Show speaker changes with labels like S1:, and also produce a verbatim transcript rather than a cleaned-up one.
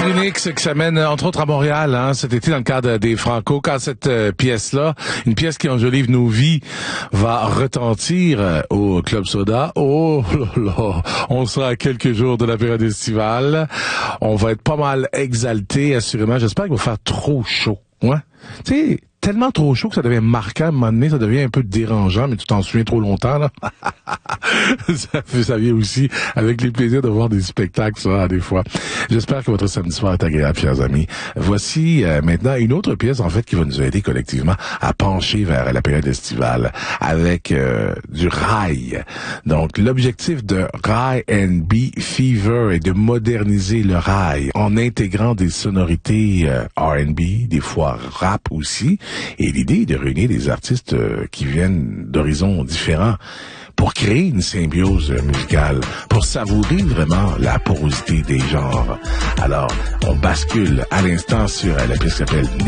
S1: Trinix qui s'amène entre autres à Montréal hein, cet été dans le cadre des Franco. Quand cette euh, pièce-là, une pièce qui enjolive nos vies, va retentir euh, au Club Soda. Oh là là, on sera à quelques jours de la période estivale. On va être pas mal exalté, assurément. J'espère qu'il va faire trop chaud. Ouais. Tu sais, tellement trop chaud que ça devient marquant à un moment donné, ça devient un peu dérangeant, mais tu t'en souviens trop longtemps, là. ça, ça vient aussi avec les plaisirs de voir des spectacles, ça, des fois. J'espère que votre samedi soir est agréable, chers amis. Voici euh, maintenant une autre pièce, en fait, qui va nous aider collectivement à pencher vers la période estivale avec euh, du rail. Donc, l'objectif de Rail and B Fever est de moderniser le rail en intégrant des sonorités euh, R and B, des fois rap aussi. Et l'idée est de réunir des artistes euh, qui viennent d'horizons différents pour créer une symbiose musicale, pour savourer vraiment la porosité des genres. Alors, on bascule à l'instant sur euh, la pièce qui s'appelle